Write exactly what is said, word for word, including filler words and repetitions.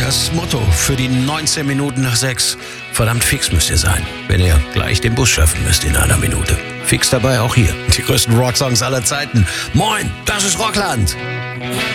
Das Motto für die neunzehn Minuten nach sechs. Verdammt fix müsst ihr sein, wenn ihr gleich den Bus schaffen müsst in einer Minute. Fix dabei auch hier. Die größten Rocksongs aller Zeiten. Moin, das ist Rockland.